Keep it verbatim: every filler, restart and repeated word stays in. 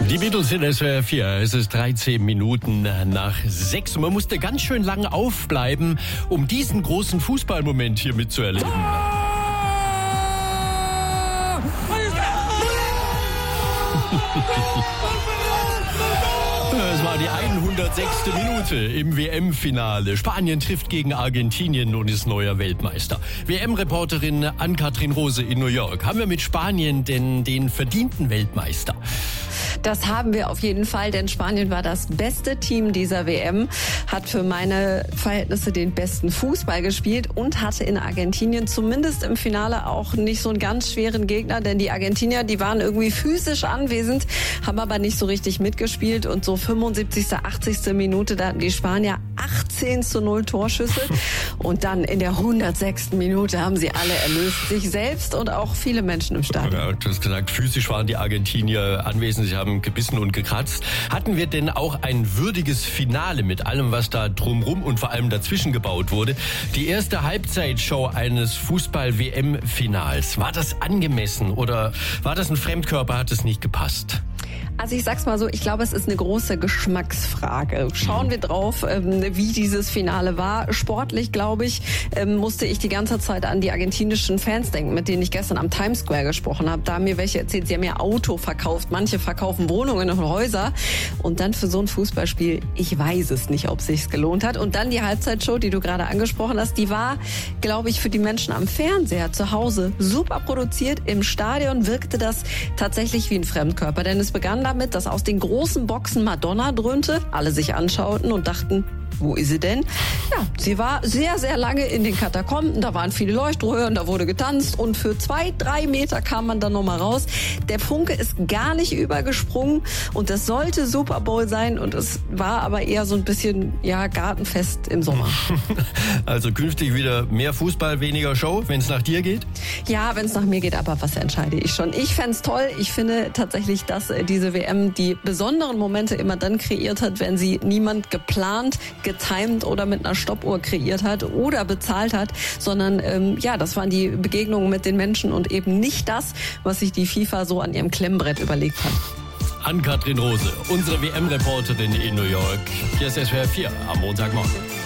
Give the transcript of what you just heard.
Die Beatles in S W R vier. Es ist dreizehn Minuten nach sechs. Und man musste ganz schön lang aufbleiben, um diesen großen Fußballmoment hier mitzuerleben. Es war die hundertsechste Minute im W M-Finale. Spanien trifft gegen Argentinien und ist neuer Weltmeister. W M-Reporterin Ann-Kathrin Rose in New York. Haben wir mit Spanien denn den verdienten Weltmeister? Das haben wir auf jeden Fall, denn Spanien war das beste Team dieser W M, hat für meine Verhältnisse den besten Fußball gespielt und hatte in Argentinien zumindest im Finale auch nicht so einen ganz schweren Gegner, denn die Argentinier, die waren irgendwie physisch anwesend, haben aber nicht so richtig mitgespielt und so fünfundsiebzigste, achtzigste Minute, da hatten die Spanier achtzehn zu null Torschüsse und dann in der hundertsechsten Minute haben sie alle erlöst, sich selbst und auch viele Menschen im Stadion. Ja, du hast gesagt, physisch waren die Argentinier anwesend, sie haben gebissen und gekratzt. Hatten wir denn auch ein würdiges Finale mit allem, was da drumrum und vor allem dazwischen gebaut wurde? Die erste Halbzeitshow eines Fußball-W M-Finals, war das angemessen oder war das ein Fremdkörper, hat es nicht gepasst? Also ich sag's mal so, ich glaube, es ist eine große Geschmacksfrage. Schauen wir drauf, wie dieses Finale war. Sportlich, glaube ich, musste ich die ganze Zeit an die argentinischen Fans denken, mit denen ich gestern am Times Square gesprochen habe. Da haben mir welche erzählt, sie haben ihr Auto verkauft. Manche verkaufen Wohnungen und Häuser. Und dann für so ein Fußballspiel, ich weiß es nicht, ob es sich gelohnt hat. Und dann die Halbzeitshow, die du gerade angesprochen hast, die war, glaube ich, für die Menschen am Fernseher zu Hause super produziert. Im Stadion wirkte das tatsächlich wie ein Fremdkörper, denn es begann damit, dass aus den großen Boxen Madonna dröhnte, alle sich anschauten und dachten, wo ist sie denn? Ja, sie war sehr, sehr lange in den Katakomben, da waren viele Leuchtröhren, da wurde getanzt und für zwei, drei Meter kam man dann nochmal raus. Der Funke ist gar nicht übergesprungen und das sollte Super Bowl sein und es war aber eher so ein bisschen, ja, Gartenfest im Sommer. Also künftig wieder mehr Fußball, weniger Show, wenn es nach dir geht? Ja, wenn es nach mir geht, aber was entscheide ich schon? Ich fänd's toll. Ich finde tatsächlich, dass diese W M die besonderen Momente immer dann kreiert hat, wenn sie niemand geplant, getimed oder mit einer Stoppuhr kreiert hat oder bezahlt hat, sondern ähm, ja, das waren die Begegnungen mit den Menschen und eben nicht das, was sich die FIFA so an ihrem Klemmbrett überlegt hat. Ann-Kathrin Rose, unsere W M-Reporterin in New York. Hier ist S W R vier am Montagmorgen.